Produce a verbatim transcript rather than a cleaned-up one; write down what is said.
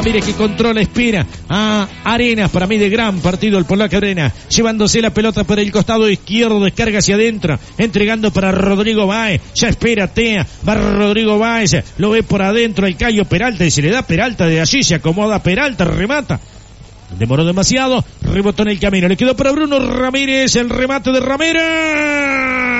Ramírez que controla, espera a Arenas, para mí de gran partido el polaco Arenas, llevándose la pelota por el costado izquierdo, descarga hacia adentro, entregando para Rodrigo Báez, ya espera Tea, va Rodrigo Báez, lo ve por adentro el Cayo Peralta y se le da Peralta, de allí se acomoda Peralta, remata. Demoró demasiado, rebotó en el camino, le quedó para Bruno Ramírez, el remate de Ramírez.